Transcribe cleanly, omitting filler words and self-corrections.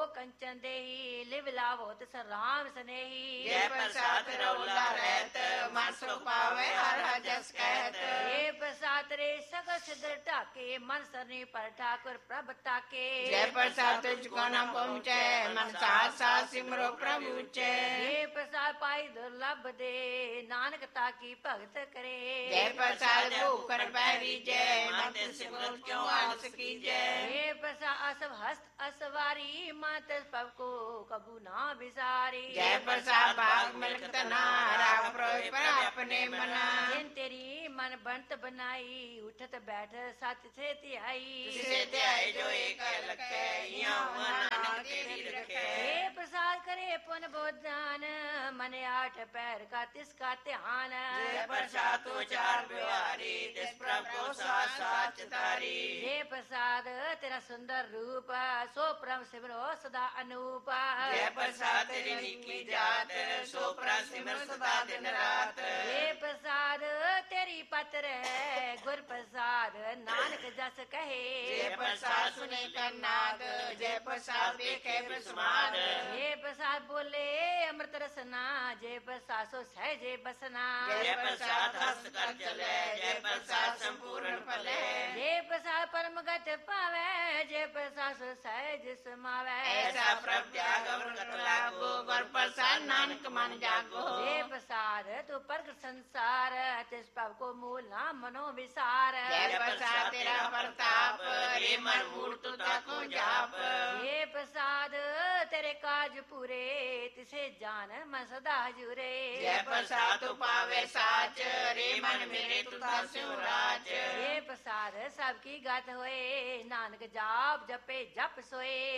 कंचन देही लिव लावो तिस राम स्नेही जय प्रसाद रौला रहत मन सुख पावे हर हर जस कहत जय प्रसाद रे सगल सिद्ध ढाके मन सरनी पर ठाकुर प्रभ ताके जय प्रसाद तुझको न पहुँचे मन साथ साथ सिमरो प्रभु चे जय प्रसाद पाई दुर्लभ दे नानक ताकी भगत करे जय प्रसाद भूखर पैरी जय मत सिमरो क्यों आलस की जय जय प्रसाद असव हस्त असवारी मात पव को कबू ना बिसारी जय प्रसाद भाग मिलक तना राग प्रोय पर अपने मना जिन तेरी मन बनत बनाई उठत बैठ सत से त्याई जिसे त्याई जो एक लखे यहाँ नानक तेरी रखे हे प्रसाद करे पुन बोधान मन आठ पैर का तिसका ध्यान जय प्रसाद तो चार बिहारी जिस प्रभु को साथ साथ चितारी जय प्रसाद तेरा सुंदर रूप सो परम सिमरो सदा अनूप जय प्रसाद तेरी निकली जात सो प्रभु सिमर सदा दिन रात जय प्रसाद तेरी पत्र गुर प्रसाद नानक जस कहे जय प्रसाद सुने कन्नाद जय प्रसाद देखे प्रसमाद जय प्रसाद बोले अमृत रसना जय प्रसाद सो सहजे बसना जय प्रसाद हंस कर चले जय प्रसाद संपूर्ण फले जय प्रसाद परम गत पावे जय प्रसाद सो सहज समावे ऐसा प्रभ त्याग अमृत लागो वर प्रसाद नानक मन जागो जय प्रसाद तू परग संसार तिस पव को मूल ना मनो विसार जय प्रसाद तेरा प्रताप रे मन मूर्त ताको जाप जय प्रसाद तेरे काज पूरे तिसे जान मन सदा जुरे जय प्रसाद तू पावे साच रे मन मेरे तू दास्यो राज जय प्रसाद सबकी गत होए नानक जाप जपे जप सोए